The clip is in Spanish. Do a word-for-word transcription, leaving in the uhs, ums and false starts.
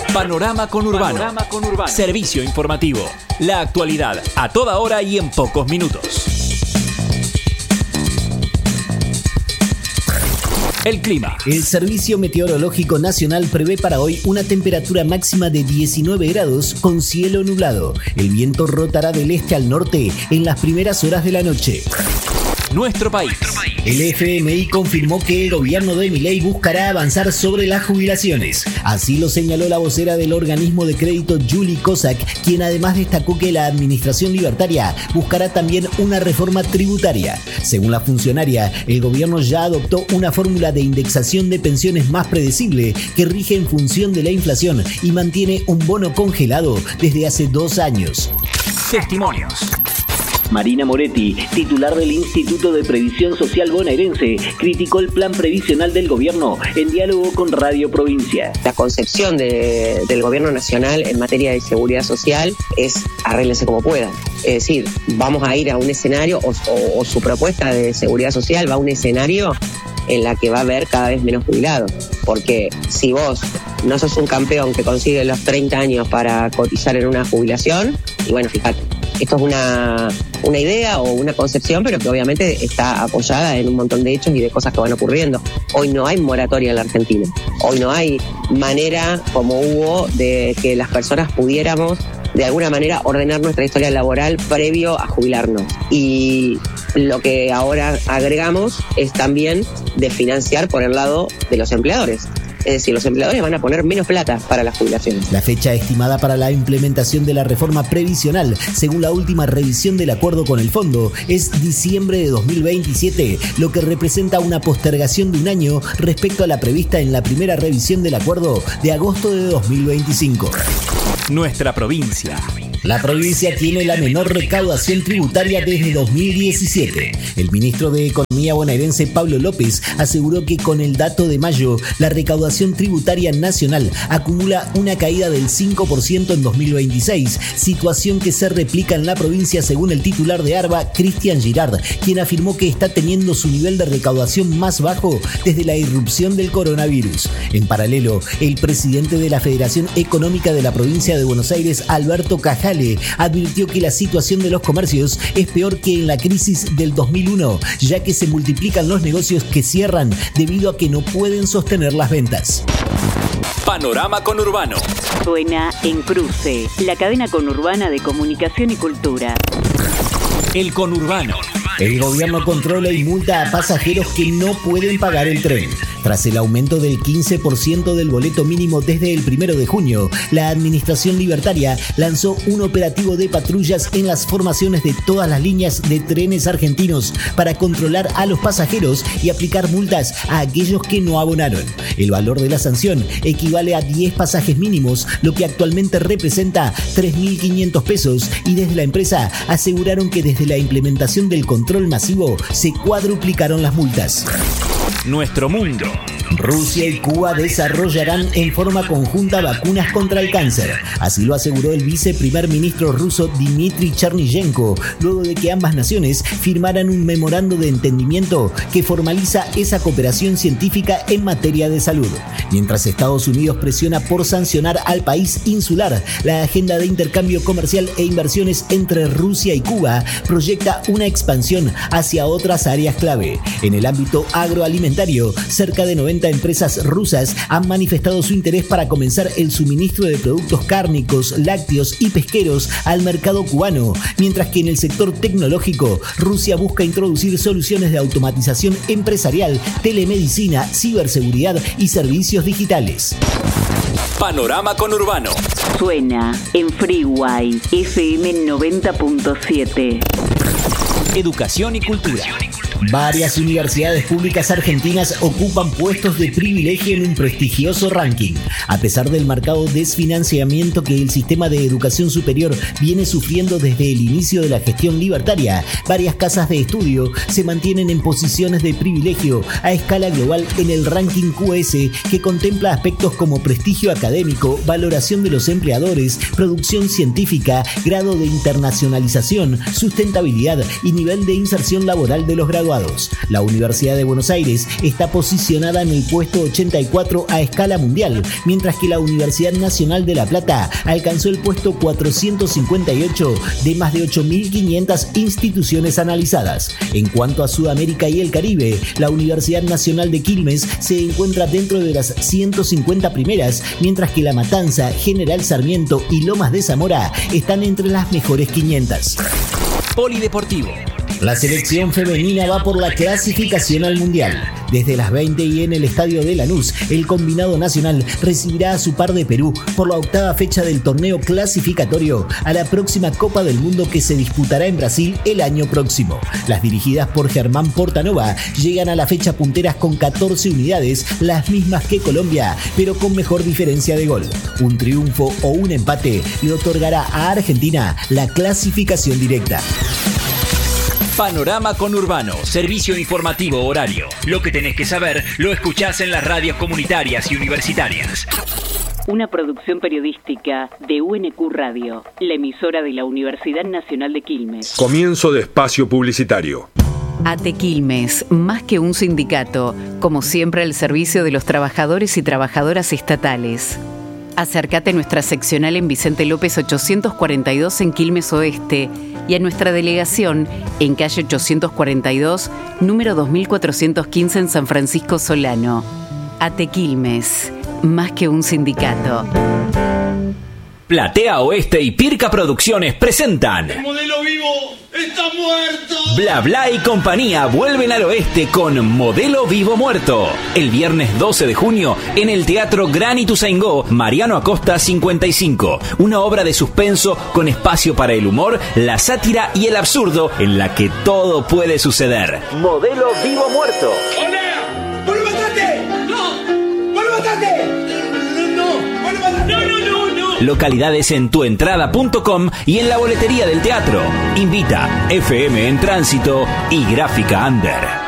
Panorama Conurbano. Panorama Conurbano. Servicio informativo. La actualidad a toda hora y en pocos minutos. El clima. El Servicio Meteorológico Nacional prevé para hoy una temperatura máxima de diecinueve grados con cielo nublado. El viento rotará del este al norte en las primeras horas de la noche. Nuestro país. El F M I confirmó que el gobierno de Milei buscará avanzar sobre las jubilaciones. Así lo señaló la vocera del organismo de crédito Julie Kozak, quien además destacó que la administración libertaria buscará también una reforma tributaria. Según la funcionaria, el gobierno ya adoptó una fórmula de indexación de pensiones más predecible que rige en función de la inflación y mantiene un bono congelado desde hace dos años. Testimonios. Marina Moretti, titular del Instituto de Previsión Social bonaerense, criticó el plan previsional del gobierno en diálogo con Radio Provincia. La concepción de, del gobierno nacional en materia de seguridad social es arréglense como puedan. Es decir, vamos a ir a un escenario, o, o, o su propuesta de seguridad social va a un escenario en la que va a haber cada vez menos jubilados. Porque si vos no sos un campeón que consigue los treinta años para cotizar en una jubilación, y bueno, fíjate, esto es una, una idea o una concepción, pero que obviamente está apoyada en un montón de hechos y de cosas que van ocurriendo. Hoy no hay moratoria en la Argentina. Hoy no hay manera, como hubo, de que las personas pudiéramos de alguna manera ordenar nuestra historia laboral previo a jubilarnos. Y lo que ahora agregamos es también de financiar por el lado de los empleadores. Es decir, los empleadores van a poner menos plata para las jubilaciones. La fecha estimada para la implementación de la reforma previsional, según la última revisión del acuerdo con el fondo, es diciembre de dos mil veintisiete, lo que representa una postergación de un año respecto a la prevista en la primera revisión del acuerdo de agosto de dos mil veinticinco. Nuestra provincia. La provincia tiene la menor recaudación tributaria desde dos mil diecisiete. El ministro de Economía bonaerense Pablo López aseguró que con el dato de mayo, la recaudación tributaria nacional acumula una caída del cinco por ciento en dos mil veintiséis, situación que se replica en la provincia según el titular de ARBA, Cristian Girard, quien afirmó que está teniendo su nivel de recaudación más bajo desde la irrupción del coronavirus. En paralelo, el presidente de la Federación Económica de la provincia de Buenos Aires, Alberto Cajal, advirtió que la situación de los comercios es peor que en la crisis del dos mil uno, ya que se multiplican los negocios que cierran debido a que no pueden sostener las ventas. Panorama Conurbano. Suena en Cruce, la cadena conurbana de comunicación y cultura. El Conurbano. El gobierno controla y multa a pasajeros que no pueden pagar el tren. Tras el aumento del quince por ciento del boleto mínimo desde el primero de junio, la administración libertaria lanzó un operativo de patrullas en las formaciones de todas las líneas de trenes argentinos para controlar a los pasajeros y aplicar multas a aquellos que no abonaron. El valor de la sanción equivale a diez pasajes mínimos, lo que actualmente representa tres mil quinientos pesos, y desde la empresa aseguraron que desde la implementación del control masivo se cuadruplicaron las multas. Nuestro mundo. Rusia y Cuba desarrollarán en forma conjunta vacunas contra el cáncer. Así lo aseguró el viceprimer ministro ruso Dmitry Cherniyenko, luego de que ambas naciones firmaran un memorando de entendimiento que formaliza esa cooperación científica en materia de salud. Mientras Estados Unidos presiona por sancionar al país insular, la agenda de intercambio comercial e inversiones entre Rusia y Cuba proyecta una expansión hacia otras áreas clave. En el ámbito agroalimentario, cerca de noventa empresas rusas han manifestado su interés para comenzar el suministro de productos cárnicos, lácteos y pesqueros al mercado cubano, mientras que en el sector tecnológico, Rusia busca introducir soluciones de automatización empresarial, telemedicina, ciberseguridad y servicios digitales. Panorama Conurbano. Suena en Freeway F M noventa punto siete. Educación y cultura. Varias universidades públicas argentinas ocupan puestos de privilegio en un prestigioso ranking. A pesar del marcado desfinanciamiento que el sistema de educación superior viene sufriendo desde el inicio de la gestión libertaria, varias casas de estudio se mantienen en posiciones de privilegio a escala global en el ranking Q S, que contempla aspectos como prestigio académico, valoración de los empleadores, producción científica, grado de internacionalización, sustentabilidad y nivel de inserción laboral de los graduados. aprobados. La Universidad de Buenos Aires está posicionada en el puesto ochenta y cuatro a escala mundial, mientras que la Universidad Nacional de La Plata alcanzó el puesto cuatrocientos cincuenta y ocho de más de ocho mil quinientas instituciones analizadas. En cuanto a Sudamérica y el Caribe, la Universidad Nacional de Quilmes se encuentra dentro de las ciento cincuenta primeras, mientras que La Matanza, General Sarmiento y Lomas de Zamora están entre las mejores quinientas. Polideportivo. La selección femenina va por la clasificación al Mundial. Desde las veinte y en el estadio de Lanús, el combinado nacional recibirá a su par de Perú por la octava fecha del torneo clasificatorio a la próxima Copa del Mundo que se disputará en Brasil el año próximo. Las dirigidas por Germán Portanova llegan a la fecha punteras con catorce unidades, las mismas que Colombia, pero con mejor diferencia de gol. Un triunfo o un empate le otorgará a Argentina la clasificación directa. Panorama Conurbano, servicio informativo horario. Lo que tenés que saber lo escuchás en las radios comunitarias y universitarias. Una producción periodística de U N Q Radio, la emisora de la Universidad Nacional de Quilmes. Comienzo de espacio publicitario. ATE Quilmes, más que un sindicato, como siempre al servicio de los trabajadores y trabajadoras estatales. Acércate a nuestra seccional en Vicente López ochocientos cuarenta y dos en Quilmes Oeste y a nuestra delegación en calle ochocientos cuarenta y dos, número dos mil cuatrocientos quince en San Francisco Solano. ATE Quilmes, más que un sindicato. Platea Oeste y Pirca Producciones presentan ¡El modelo vivo está muerto! Bla Bla y compañía vuelven al oeste con Modelo Vivo Muerto. El viernes doce de junio en el Teatro Gran Ituzaingó, Mariano Acosta cincuenta y cinco. Una obra de suspenso con espacio para el humor, la sátira y el absurdo en la que todo puede suceder. Modelo Vivo Muerto. ¡Hola! ¡Vuelve a matarte! ¡No! ¡Vuelve a matarte! ¡No, no! ¡Vuelve a matarte! ¡No, no, no! Localidades en tuentrada punto com y en la boletería del teatro. Invita F M en Tránsito y Gráfica Under.